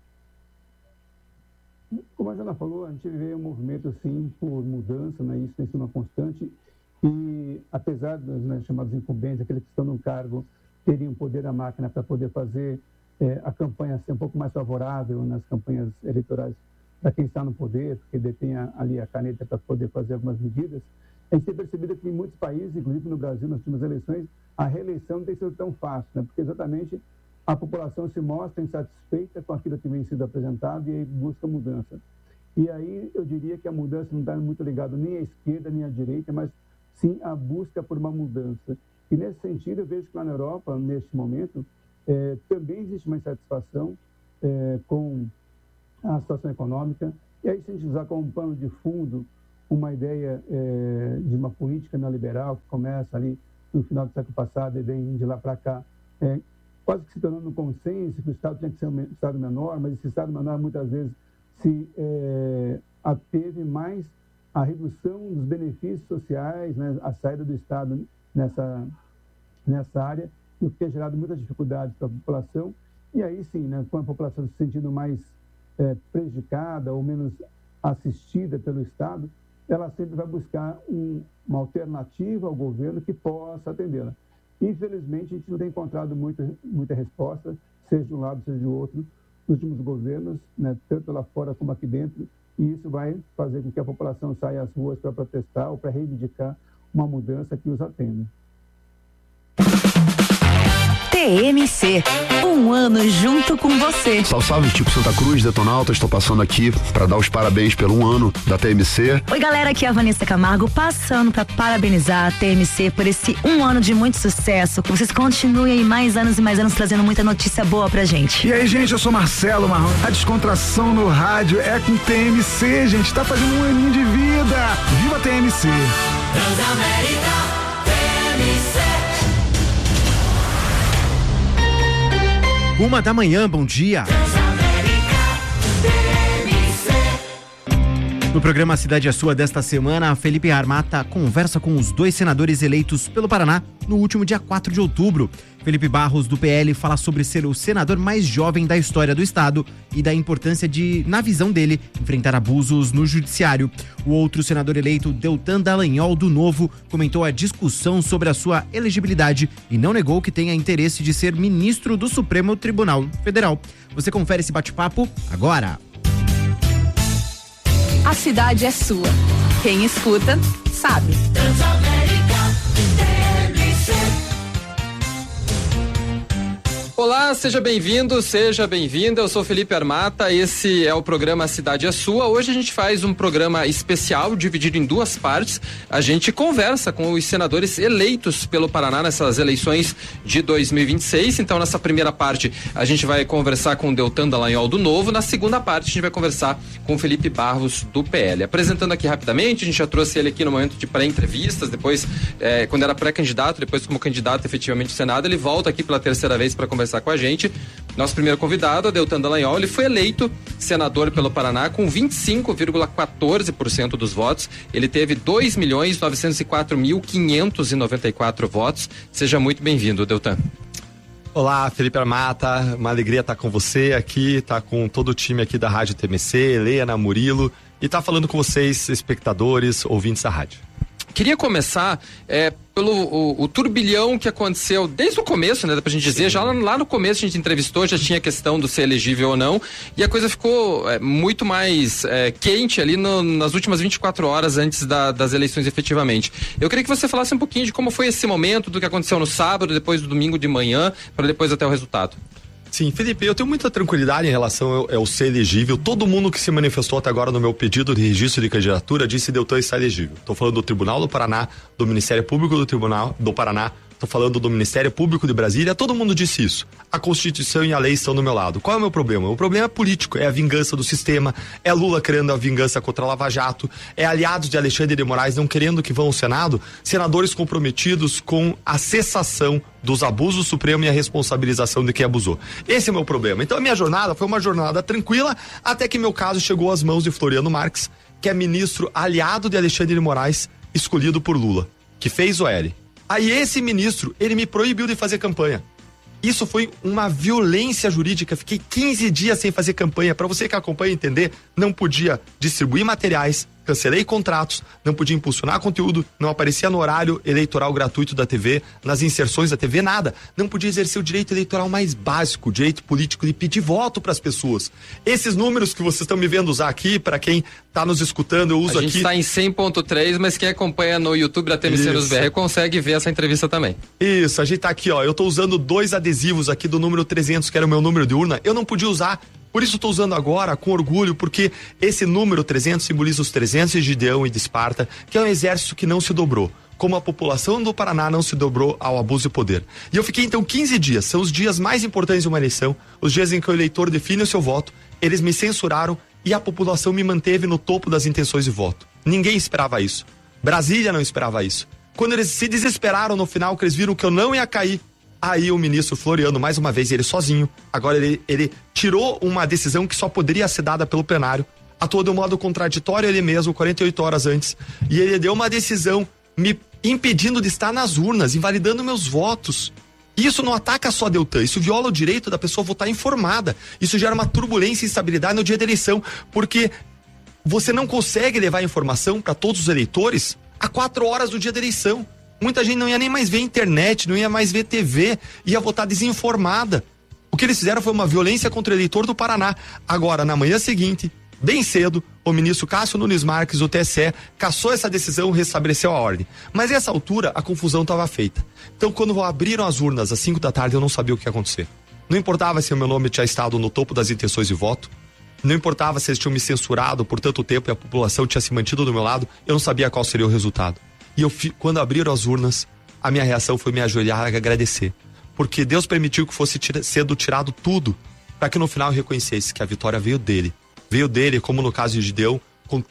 Speaker 13: Como a Jana falou, a gente vê um movimento, sim, por mudança, né? Isso tem sido uma constante, e apesar dos, né, chamados incumbentes, aqueles que estão no cargo, teriam poder da máquina para poder fazer é, a campanha ser um pouco mais favorável nas campanhas eleitorais para quem está no poder, porque detém ali a caneta para poder fazer algumas medidas, a gente tem percebido que em muitos países, inclusive no Brasil, nas últimas eleições, a reeleição não tem sido tão fácil, né? Porque exatamente a população se mostra insatisfeita com aquilo que vem sendo apresentado e aí busca mudança. E aí eu diria que a mudança não está muito ligada nem à esquerda nem à direita, mas sim a busca por uma mudança. E nesse sentido eu vejo que lá na Europa, neste momento, eh, também existe uma insatisfação eh, com a situação econômica. E aí, se a gente usar como pano de fundo uma ideia eh, de uma política neoliberal que começa ali no final do século passado e vem de lá para cá, eh, quase que se tornando um consenso que o Estado tinha que ser um Estado menor, mas esse Estado menor muitas vezes se é, ateve mais à redução dos benefícios sociais, né, a saída do Estado nessa, nessa área, o que tem gerado muitas dificuldades para a população. E aí sim, né, com a população se sentindo mais é, prejudicada ou menos assistida pelo Estado, ela sempre vai buscar um, uma alternativa ao governo que possa atendê-la. Infelizmente, a gente não tem encontrado muita, muita resposta, seja de um lado, seja do outro, nos últimos governos, né, tanto lá fora como aqui dentro, e isso vai fazer com que a população saia às ruas para protestar ou para reivindicar uma mudança que os atenda.
Speaker 1: T M C, um ano junto com você.
Speaker 16: Salve, salve, Tico Santa Cruz, Detonauta, estou passando aqui para dar os parabéns pelo um ano da T M C.
Speaker 1: Oi galera, aqui é a Vanessa Camargo, passando para parabenizar a T M C por esse um ano de muito sucesso, que vocês continuem aí mais anos e mais anos trazendo muita notícia boa pra gente.
Speaker 17: E aí gente, eu sou Marcelo Marrom, a descontração no rádio é com T M C, gente, tá fazendo um aninho de vida. Viva a T M C!
Speaker 2: Transamérica, T M C.
Speaker 3: Uma da manhã, bom dia. No programa Cidade é Sua desta semana, Felipe Armata conversa com os dois senadores eleitos pelo Paraná no último dia quatro de outubro. Felipe Barros, do P L, fala sobre ser o senador mais jovem da história do estado e da importância de, na visão dele, enfrentar abusos no judiciário. O outro senador eleito, Deltan Dallagnol, do Novo, comentou a discussão sobre a sua elegibilidade e não negou que tenha interesse de ser ministro do Supremo Tribunal Federal. Você confere esse bate-papo agora.
Speaker 18: A cidade é sua. Quem escuta, sabe.
Speaker 19: Olá, seja bem-vindo, seja bem-vinda. Eu sou Felipe Armata, esse é o programa Cidade é Sua. Hoje a gente faz um programa especial dividido em duas partes. A gente conversa com os senadores eleitos pelo Paraná nessas eleições de dois mil e vinte e seis. Então, nessa primeira parte, a gente vai conversar com o Deltan Dallagnol, do Novo. Na segunda parte, a gente vai conversar com o Felipe Barros, do P L. Apresentando aqui rapidamente, a gente já trouxe ele aqui no momento de pré-entrevistas, depois, eh, quando era pré-candidato, depois como candidato efetivamente ao Senado, ele volta aqui pela terceira vez para conversar com a gente. Nosso primeiro convidado, Deltan Dallagnol, ele foi eleito senador pelo Paraná com vinte e cinco vírgula quatorze por cento dos votos. Ele teve dois milhões novecentos e quatro mil quinhentos e noventa e quatro votos. Seja muito bem-vindo, Deltan.
Speaker 20: Olá, Felipe Armata, uma alegria estar com você aqui, estar com todo o time aqui da Rádio T M C, Helena, Murilo, e estar falando com vocês, espectadores, ouvintes da rádio.
Speaker 19: Queria começar é, pelo o, o turbilhão que aconteceu desde o começo, né? Dá pra gente dizer, Sim. já lá, lá no começo a gente entrevistou, já tinha a questão do ser elegível ou não, e a coisa ficou é, muito mais é, quente ali no, nas últimas vinte e quatro horas antes da, das eleições efetivamente. Eu queria que você falasse um pouquinho de como foi esse momento, do que aconteceu no sábado, depois do domingo de manhã, para depois até o resultado.
Speaker 20: Sim, Felipe, eu tenho muita tranquilidade em relação ao, ao ser elegível. Todo mundo que se manifestou até agora no meu pedido de registro de candidatura disse Deltan está elegível. Estou falando do Tribunal do Paraná, do Ministério Público do Tribunal do Paraná, estou falando do Ministério Público de Brasília, todo mundo disse isso. A Constituição e a lei estão do meu lado. Qual é o meu problema? O problema é político, é a vingança do sistema, é Lula querendo a vingança contra a Lava Jato, é aliados de Alexandre de Moraes não querendo que vão ao Senado, senadores comprometidos com a cessação dos abusos supremos e a responsabilização de quem abusou. Esse é o meu problema. Então a minha jornada foi uma jornada tranquila, até que meu caso chegou às mãos de Floriano Marques, que é ministro aliado de Alexandre de Moraes, escolhido por Lula, que fez o L. Aí esse ministro, ele me proibiu de fazer campanha. Isso foi uma violência jurídica. Fiquei quinze dias sem fazer campanha. Para você que acompanha entender, não podia distribuir materiais, cancelei contratos, não podia impulsionar conteúdo, não aparecia no horário eleitoral gratuito da T V, nas inserções da T V, nada. Não podia exercer o direito eleitoral mais básico, o direito político de pedir voto para as pessoas. Esses números que vocês estão me vendo usar aqui, para quem está nos escutando, eu uso aqui.
Speaker 19: A gente está em cem ponto três, mas quem acompanha no YouTube da T M C News B R consegue ver essa entrevista também.
Speaker 20: Isso, a gente tá aqui, ó. Eu tô usando dois adesivos aqui do número trezentos, que era o meu número de urna. Eu não podia usar. Por isso estou usando agora com orgulho, porque esse número trezentos simboliza os trezentos de Gideão e de Esparta, que é um exército que não se dobrou, como a população do Paraná não se dobrou ao abuso de poder. E eu fiquei então quinze dias, são os dias mais importantes de uma eleição, os dias em que o eleitor define o seu voto, eles me censuraram e a população me manteve no topo das intenções de voto. Ninguém esperava isso. Brasília não esperava isso. Quando eles se desesperaram no final, que eles viram que eu não ia cair, aí o ministro Floriano, mais uma vez, ele sozinho, agora ele, ele tirou uma decisão que só poderia ser dada pelo plenário, atuou de um modo contraditório ele mesmo, quarenta e oito horas antes, e ele deu uma decisão me impedindo de estar nas urnas, invalidando meus votos. Isso não ataca só a Deltan, isso viola o direito da pessoa votar informada, isso gera uma turbulência e instabilidade no dia da eleição, porque você não consegue levar informação para todos os eleitores a quatro horas do dia da eleição. Muita gente não ia nem mais ver internet, não ia mais ver T V, ia votar desinformada. O que eles fizeram foi uma violência contra o eleitor do Paraná. Agora, na manhã seguinte, bem cedo, o ministro Cássio Nunes Marques, do T S E, cassou essa decisão e restabeleceu a ordem. Mas nessa altura, a confusão estava feita. Então, quando abriram as urnas às cinco da tarde, eu não sabia o que ia acontecer. Não importava se o meu nome tinha estado no topo das intenções de voto, não importava se eles tinham me censurado por tanto tempo e a população tinha se mantido do meu lado, eu não sabia qual seria o resultado. E eu, quando abriram as urnas, a minha reação foi me ajoelhar e agradecer. Porque Deus permitiu que fosse tira, sendo tirado tudo, para que no final eu reconhecesse que a vitória veio dele. Veio dele, como no caso de Gideão, com,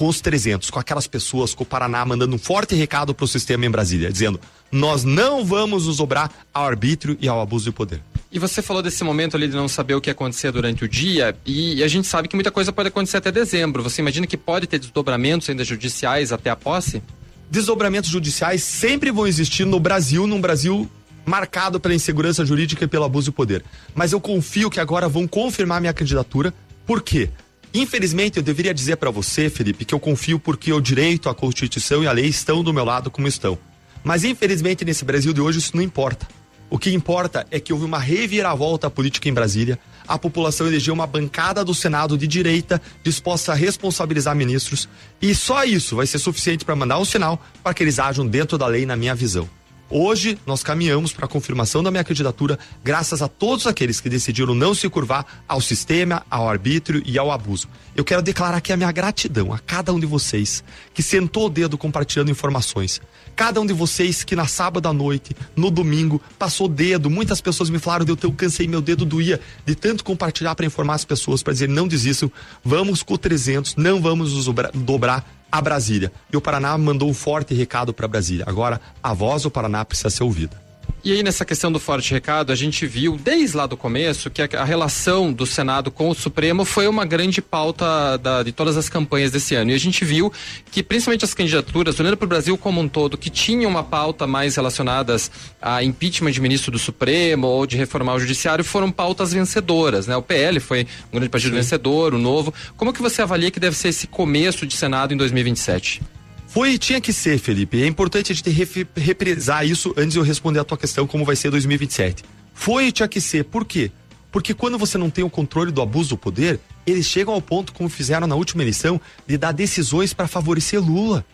Speaker 20: com os trezentos, com aquelas pessoas, com o Paraná mandando um forte recado para o sistema em Brasília, dizendo: nós não vamos nos dobrar ao arbítrio e ao abuso de poder.
Speaker 19: E você falou desse momento ali de não saber o que ia acontecer durante o dia, e a gente sabe que muita coisa pode acontecer até dezembro. Você imagina que pode ter desdobramentos ainda judiciais até a posse?
Speaker 20: Desdobramentos judiciais sempre vão existir no Brasil, num Brasil marcado pela insegurança jurídica e pelo abuso de poder. Mas eu confio que agora vão confirmar minha candidatura. Por quê? Infelizmente, eu deveria dizer para você, Felipe, que eu confio porque o direito, a Constituição e a lei estão do meu lado como estão. Mas infelizmente, nesse Brasil de hoje, isso não importa. O que importa é que houve uma reviravolta política em Brasília. A população elegeu uma bancada do Senado de direita disposta a responsabilizar ministros. E só isso vai ser suficiente para mandar um sinal para que eles ajam dentro da lei, na minha visão. Hoje, nós caminhamos para a confirmação da minha candidatura graças a todos aqueles que decidiram não se curvar ao sistema, ao arbítrio e ao abuso. Eu quero declarar aqui a minha gratidão a cada um de vocês que sentou o dedo compartilhando informações. Cada um de vocês que na sábado à noite, no domingo, passou o dedo. Muitas pessoas me falaram: eu, eu cansei, meu dedo doía de tanto compartilhar para informar as pessoas, para dizer: não desistam, vamos com trezentos, não vamos nos dobrar a Brasília. E o Paraná mandou um forte recado para Brasília. Agora, a voz do Paraná precisa ser ouvida.
Speaker 19: E aí, nessa questão do forte recado, a gente viu desde lá do começo que a, a relação do Senado com o Supremo foi uma grande pauta da, de todas as campanhas desse ano. E a gente viu que, principalmente as candidaturas, olhando para o Brasil como um todo, que tinham uma pauta mais relacionadas a impeachment de ministro do Supremo ou de reformar o judiciário, foram pautas vencedoras, né? O P L foi um grande partido Sim. vencedor, o Novo. Como que você avalia que deve ser esse começo de Senado em dois mil e vinte e sete?
Speaker 20: Foi e tinha que ser, Felipe. É importante a gente ref, reprisar isso antes de eu responder a tua questão, como vai ser dois mil e vinte e sete. Foi e tinha que ser. Por quê? Porque quando você não tem o controle do abuso do poder, eles chegam ao ponto, como fizeram na última eleição, de dar decisões para favorecer Lula.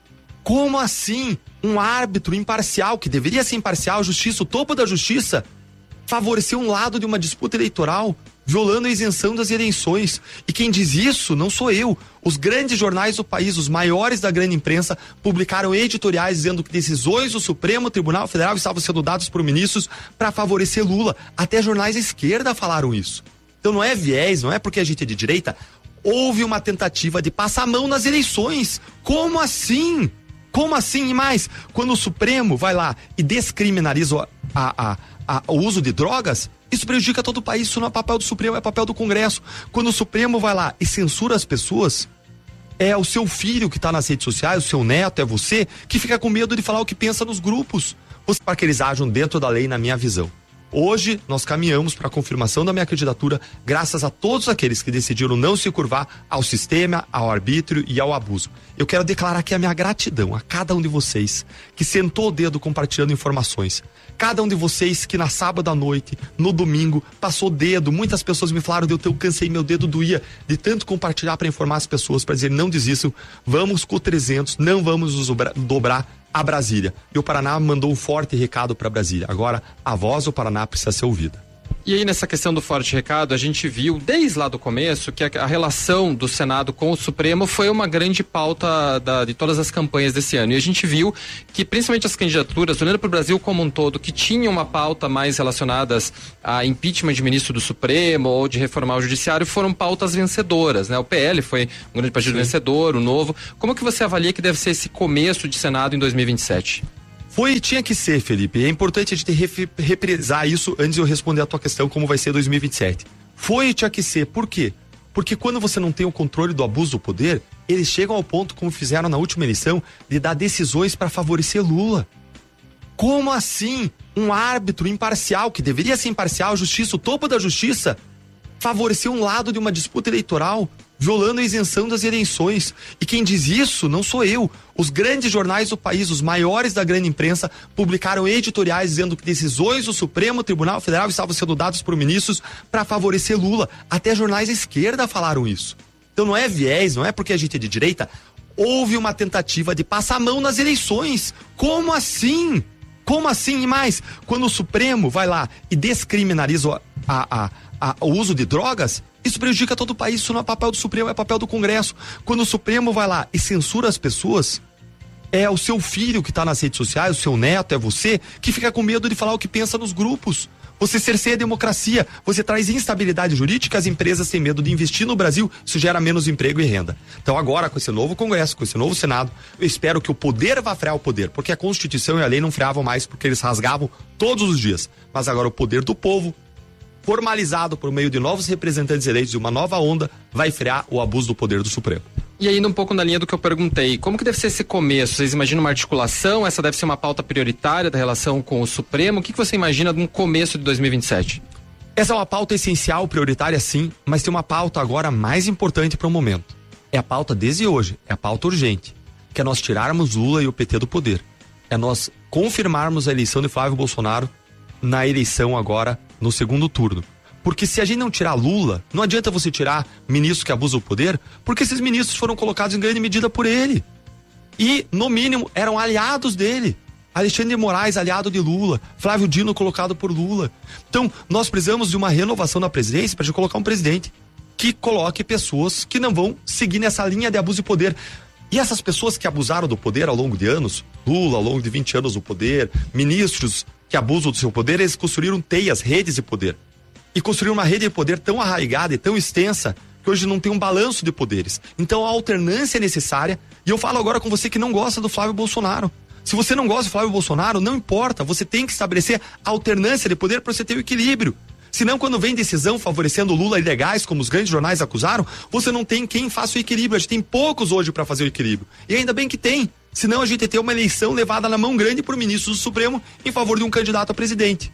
Speaker 20: Como assim? Um árbitro imparcial, que deveria ser imparcial, a justiça, o topo da justiça, favorecer um lado de uma disputa eleitoral, violando a isenção das eleições. E quem diz isso não sou eu. Os grandes jornais do país, os maiores da grande imprensa, publicaram editoriais dizendo que decisões do Supremo Tribunal Federal estavam sendo dadas por ministros para favorecer Lula. Até jornais da esquerda falaram isso. Então não é viés, não é porque a gente é de direita. Houve uma tentativa de passar a mão nas eleições. Como assim? Como assim? E mais, quando o Supremo vai lá e descriminaliza a, a, a, o uso de drogas, isso prejudica todo o país. Isso não é papel do Supremo, é papel do Congresso. Quando o Supremo vai lá e censura as pessoas, é o seu filho que está nas redes sociais, o seu neto, é você, que fica com medo de falar o que pensa nos grupos, para que eles ajam dentro da lei, na minha visão. Hoje, nós caminhamos para a confirmação da minha candidatura graças a todos aqueles que decidiram não se curvar ao sistema, ao arbítrio e ao abuso. Eu quero declarar aqui a minha gratidão a cada um de vocês que sentou o dedo compartilhando informações. Cada um de vocês que na sábado à noite, no domingo, passou o dedo. Muitas pessoas me falaram: eu, eu cansei, meu dedo doía de tanto compartilhar para informar as pessoas, para dizer: não desistam, vamos com trezentos, não vamos nos dobrar a Brasília. E o Paraná mandou um forte recado para Brasília. Agora, a voz do Paraná precisa ser ouvida.
Speaker 19: E aí, nessa questão do forte recado, a gente viu desde lá do começo que a, a relação do Senado com o Supremo foi uma grande pauta da, de todas as campanhas desse ano. E a gente viu que, principalmente as candidaturas, olhando para o Brasil como um todo, que tinham uma pauta mais relacionadas a impeachment de ministro do Supremo ou de reformar o judiciário, foram pautas vencedoras, né? O P L foi um grande partido Sim. vencedor, o Novo. Como que você avalia que deve ser esse começo de Senado em dois mil e vinte e sete?
Speaker 20: Foi e tinha que ser, Felipe. É importante a gente ref, reprisar isso antes de eu responder a tua questão, como vai ser dois mil e vinte e sete. Foi e tinha que ser. Por quê? Porque quando você não tem o controle do abuso do poder, eles chegam ao ponto, como fizeram na última eleição, de dar decisões para favorecer Lula. Como assim? Um árbitro imparcial, que deveria ser imparcial, a justiça, o topo da justiça, favorecer um lado de uma disputa eleitoral, violando a isenção das eleições. E quem diz isso não sou eu. Os grandes jornais do país, os maiores da grande imprensa, publicaram editoriais dizendo que decisões do Supremo Tribunal Federal estavam sendo dadas por ministros para favorecer Lula. Até jornais da esquerda falaram isso. Então não é viés, não é porque a gente é de direita. Houve uma tentativa de passar a mão nas eleições. Como assim? Como assim? E mais, quando o Supremo vai lá e descriminaliza a, a, a, o uso de drogas, isso prejudica todo o país. Isso não é papel do Supremo, é papel do Congresso. Quando o Supremo vai lá e censura as pessoas, é o seu filho que está nas redes sociais, o seu neto, é você, que fica com medo de falar o que pensa nos grupos, Você cerceia a democracia, você traz instabilidade jurídica, as empresas têm medo de investir no Brasil, isso gera menos emprego e renda. Então agora, com esse novo Congresso, com esse novo Senado, eu espero que o poder vá frear o poder, porque a Constituição e a lei não freavam mais, porque eles rasgavam todos os dias. Mas agora o poder do povo, formalizado por meio de novos representantes eleitos e uma nova onda, vai frear o abuso do poder do Supremo.
Speaker 19: E ainda um pouco na linha do que eu perguntei, como que deve ser esse começo? Vocês imaginam uma articulação? Essa deve ser uma pauta prioritária da relação com o Supremo? O que, que você imagina de um começo de dois mil e vinte e sete?
Speaker 20: Essa é uma pauta essencial, prioritária sim, mas tem uma pauta agora mais importante para o momento. É a pauta desde hoje, é a pauta urgente, que é nós tirarmos Lula e o P T do poder. É nós confirmarmos a eleição de Flávio Bolsonaro na eleição agora, no segundo turno. Porque se a gente não tirar Lula, não adianta você tirar ministros que abusam do poder, porque esses ministros foram colocados em grande medida por ele. E, no mínimo, eram aliados dele. Alexandre de Moraes, aliado de Lula. Flávio Dino, colocado por Lula. Então, nós precisamos de uma renovação na presidência para a gente colocar um presidente que coloque pessoas que não vão seguir nessa linha de abuso de poder. E essas pessoas que abusaram do poder ao longo de anos, Lula ao longo de vinte anos do poder, ministros que abusam do seu poder, eles construíram teias, redes de poder. E construíram uma rede de poder tão arraigada e tão extensa que hoje não tem um balanço de poderes. Então a alternância é necessária. E eu falo agora com você que não gosta do Flávio Bolsonaro. Se você não gosta do Flávio Bolsonaro, não importa. Você tem que estabelecer alternância de poder para você ter o equilíbrio. Senão, quando vem decisão favorecendo Lula e ilegais, como os grandes jornais acusaram, você não tem quem faça o equilíbrio. A gente tem poucos hoje para fazer o equilíbrio. E ainda bem que tem. Senão a gente tem uma eleição levada na mão grande por ministros do Supremo em favor de um candidato a presidente.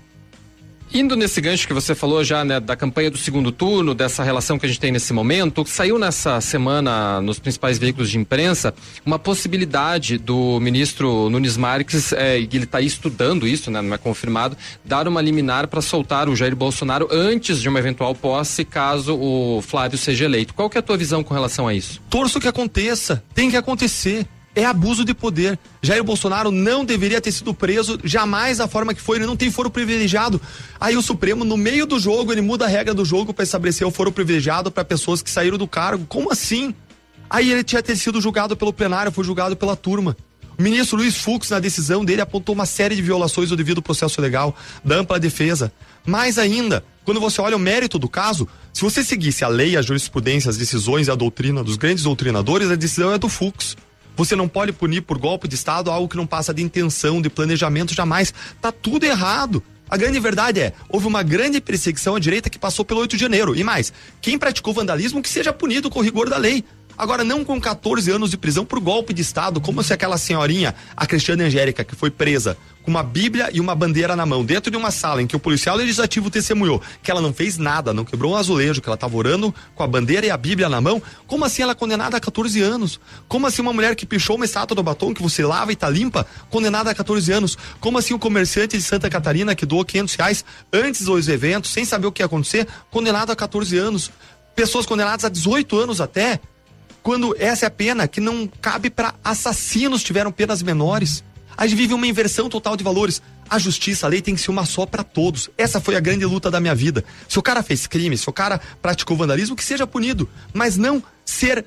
Speaker 19: Indo nesse gancho que você falou já, né, da campanha do segundo turno, dessa relação que a gente tem nesse momento, saiu nessa semana nos principais veículos de imprensa uma possibilidade do ministro Nunes Marques, é, ele está estudando isso, né, não é confirmado, dar uma liminar para soltar o Jair Bolsonaro antes de uma eventual posse, caso o Flávio seja eleito. Qual que é a tua visão com relação a isso?
Speaker 20: Torço que aconteça, tem que acontecer. É abuso de poder. Jair Bolsonaro não deveria ter sido preso jamais da forma que foi, ele não tem foro privilegiado. Aí o Supremo, no meio do jogo, ele muda a regra do jogo para estabelecer o foro privilegiado para pessoas que saíram do cargo. Como assim? Aí ele tinha ter sido julgado pelo plenário, foi julgado pela turma. O ministro Luiz Fux, na decisão dele, apontou uma série de violações do devido processo legal, da ampla defesa. Mais ainda, quando você olha o mérito do caso, se você seguisse a lei, a jurisprudência, as decisões e a doutrina dos grandes doutrinadores, a decisão é do Fux. Você não pode punir por golpe de Estado algo que não passa de intenção, de planejamento, jamais. Tá tudo errado. A grande verdade é, houve uma grande perseguição à direita que passou pelo oito de janeiro. E mais, quem praticou vandalismo que seja punido com o rigor da lei. Agora, não com catorze anos de prisão por golpe de Estado, como se aquela senhorinha, a Cristiane Angélica, que foi presa com uma bíblia e uma bandeira na mão, dentro de uma sala em que o policial legislativo testemunhou que ela não fez nada, não quebrou um azulejo, que ela estava orando com a bandeira e a bíblia na mão. Como assim ela é condenada a catorze anos? Como assim uma mulher que pichou uma estátua do batom que você lava e tá limpa, condenada a catorze anos? Como assim o comerciante de Santa Catarina que doou quinhentos reais antes dos eventos, sem saber o que ia acontecer, condenado a catorze anos? Pessoas condenadas a dezoito anos até, quando essa é a pena que não cabe para assassinos, tiveram penas menores. A gente vive uma inversão total de valores. A justiça, a lei tem que ser uma só para todos. Essa foi a grande luta da minha vida. Se o cara fez crime, se o cara praticou vandalismo, que seja punido, mas não ser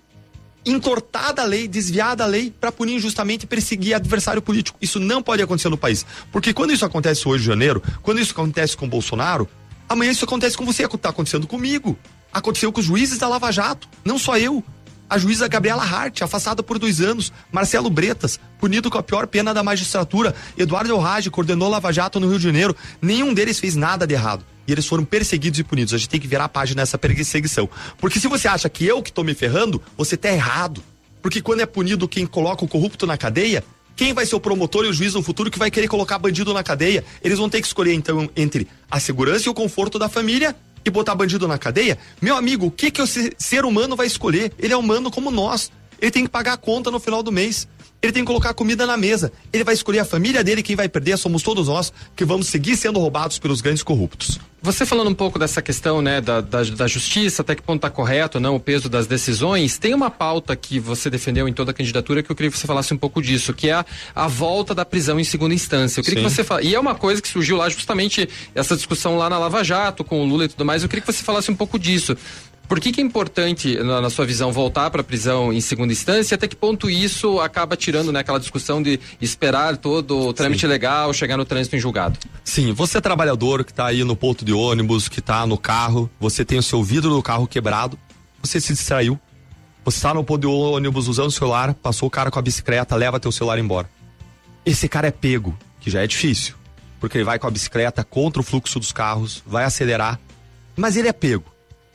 Speaker 20: entortada a lei, desviada a lei para punir injustamente e perseguir adversário político. Isso não pode acontecer no país. Porque quando isso acontece hoje em janeiro, quando isso acontece com o Bolsonaro, amanhã isso acontece com você, está acontecendo comigo. Aconteceu com os juízes da Lava Jato, não só eu. A juíza Gabriela Hart, afastada por dois anos. Marcelo Bretas, punido com a pior pena da magistratura. Eduardo Elrage, coordenou Lava Jato no Rio de Janeiro. Nenhum deles fez nada de errado. E eles foram perseguidos e punidos. A gente tem que virar a página nessa perseguição. Porque se você acha que eu que tô me ferrando, você tá errado. Porque quando é punido quem coloca o corrupto na cadeia, quem vai ser o promotor e o juiz no futuro que vai querer colocar bandido na cadeia? Eles vão ter que escolher, então, entre a segurança e o conforto da família e botar bandido na cadeia. Meu amigo, o que que o ser humano vai escolher? Ele é humano como nós. Ele tem que pagar a conta no final do mês. Ele tem que colocar comida na mesa. Ele vai escolher a família dele, quem vai perder somos todos nós, que vamos seguir sendo roubados pelos grandes corruptos.
Speaker 19: Você falando um pouco dessa questão, né, da, da, da justiça, até que ponto está correto, não, o peso das decisões, tem uma pauta que você defendeu em toda a candidatura que eu queria que você falasse um pouco disso, que é a, a volta da prisão em segunda instância. Eu queria Sim. que você falasse, e é uma coisa que surgiu lá justamente essa discussão lá na Lava Jato, com o Lula e tudo mais, eu queria que você falasse um pouco disso. Por que que é importante, na, na sua visão, voltar para a prisão em segunda instância? Até que ponto isso acaba tirando, né, aquela discussão de esperar todo o trâmite Sim. legal, chegar no trânsito em julgado?
Speaker 20: Sim, você é trabalhador que está aí no ponto de ônibus, que está no carro, você tem o seu vidro do carro quebrado, você se distraiu, você está no ponto de ônibus usando o celular, passou o cara com a bicicleta, leva teu celular embora. Esse cara é pego, que já é difícil, porque ele vai com a bicicleta contra o fluxo dos carros, vai acelerar, mas ele é pego.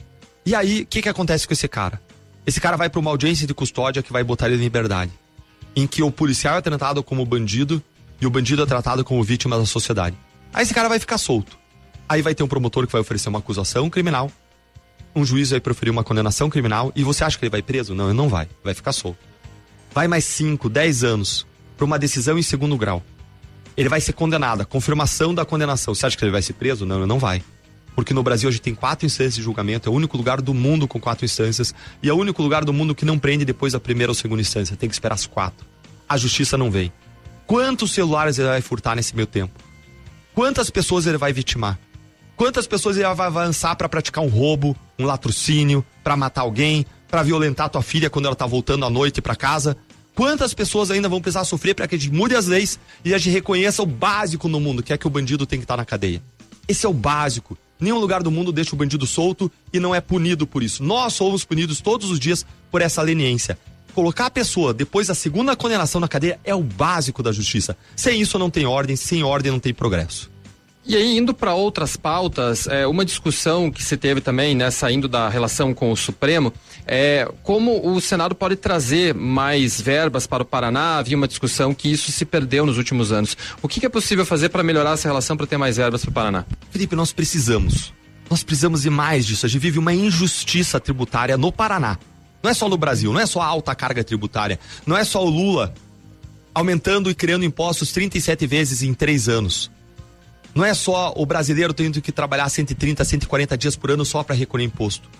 Speaker 20: E aí, o que que acontece com esse cara? Esse cara vai para uma audiência de custódia que vai botar ele em liberdade, em que o policial é tratado como bandido e o bandido é tratado como vítima da sociedade. Aí esse cara vai ficar solto. Aí vai ter um promotor que vai oferecer uma acusação criminal, um juiz vai proferir uma condenação criminal, e você acha que ele vai preso? Não, ele não vai, vai ficar solto. Vai mais cinco, dez anos para uma decisão em segundo grau. Ele vai ser condenado, a confirmação da condenação. Você acha que ele vai ser preso? Não, ele não vai. Porque no Brasil a gente tem quatro instâncias de julgamento, é o único lugar do mundo com quatro instâncias, e é o único lugar do mundo que não prende depois da primeira ou segunda instância, tem que esperar as quatro. A justiça não vem. Quantos celulares ele vai furtar nesse meio tempo? Quantas pessoas ele vai vitimar? Quantas pessoas ele vai avançar para praticar um roubo, um latrocínio, para matar alguém, para violentar tua filha quando ela tá voltando à noite para casa? Quantas pessoas ainda vão precisar sofrer para que a gente mude as leis e a gente reconheça o básico no mundo, que é que o bandido tem que estar na cadeia? Esse é o básico. Nenhum lugar do mundo deixa o bandido solto e não é punido por isso. Nós somos punidos todos os dias por essa leniência. Colocar a pessoa depois da segunda condenação na cadeia é o básico da justiça. Sem isso não tem ordem, sem ordem não tem progresso.
Speaker 19: E aí, indo para outras pautas, é, uma discussão que se teve também, né, saindo da relação com o Supremo, é como o Senado pode trazer mais verbas para o Paraná. Havia uma discussão que isso se perdeu nos últimos anos. O que, que é possível fazer para melhorar essa relação, para ter mais verbas para o Paraná?
Speaker 20: Felipe, nós precisamos. Nós precisamos de mais disso. A gente vive uma injustiça tributária no Paraná. Não é só no Brasil, não é só a alta carga tributária, não é só o Lula aumentando e criando impostos trinta e sete vezes em três anos. Não é só o brasileiro tendo que trabalhar cento e trinta, cento e quarenta dias por ano só para recolher imposto.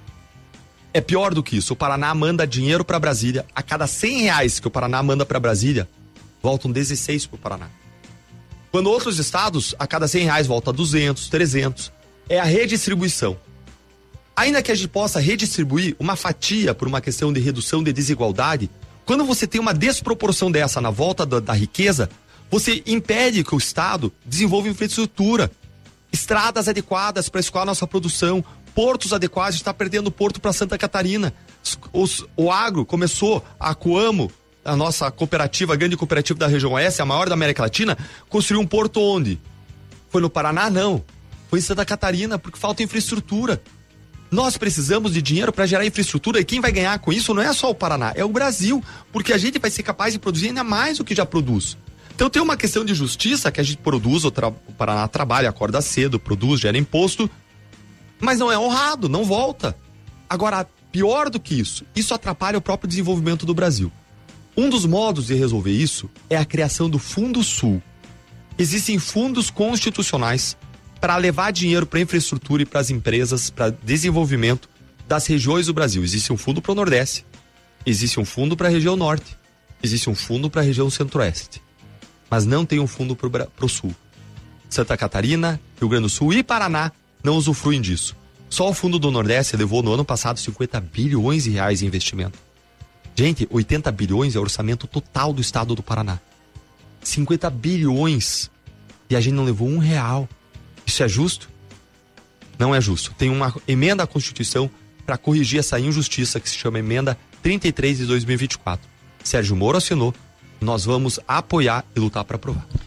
Speaker 20: É pior do que isso. O Paraná manda dinheiro para Brasília. A cada cem reais que o Paraná manda para Brasília, voltam dezesseis para o Paraná. Quando outros estados, a cada cem reais volta duzentos, trezentos. É a redistribuição. Ainda que a gente possa redistribuir uma fatia por uma questão de redução de desigualdade, quando você tem uma desproporção dessa na volta da, da riqueza, você impede que o Estado desenvolva infraestrutura, estradas adequadas para escoar nossa produção, portos adequados. A gente está perdendo o porto para Santa Catarina. Os, o agro começou, a Coamo, a nossa cooperativa, a grande cooperativa da região oeste, a maior da América Latina, construiu um porto onde? Foi no Paraná? Não. Foi em Santa Catarina, porque falta infraestrutura. Nós precisamos de dinheiro para gerar infraestrutura, e quem vai ganhar com isso não é só o Paraná, é o Brasil, porque a gente vai ser capaz de produzir ainda mais do que já produz. Então tem uma questão de justiça que a gente produz, o, tra- o Paraná trabalha, acorda cedo, produz, gera imposto, mas não é honrado, não volta. Agora, pior do que isso, isso atrapalha o próprio desenvolvimento do Brasil. Um dos modos de resolver isso é a criação do Fundo Sul. Existem fundos constitucionais para levar dinheiro para a infraestrutura e para as empresas, para desenvolvimento das regiões do Brasil. Existe um fundo para o Nordeste, existe um fundo para a região Norte, existe um fundo para a região Centro-Oeste, mas não tem um fundo para o Sul. Santa Catarina, Rio Grande do Sul e Paraná não usufruem disso. Só o fundo do Nordeste levou no ano passado cinquenta bilhões de reais em investimento. Gente, oitenta bilhões é o orçamento total do estado do Paraná. cinquenta bilhões e a gente não levou um real. Isso é justo? Não é justo. Tem uma emenda à Constituição para corrigir essa injustiça que se chama Emenda trinta e três de dois mil e vinte e quatro. Sérgio Moro assinou. Nós vamos apoiar e lutar para aprovar.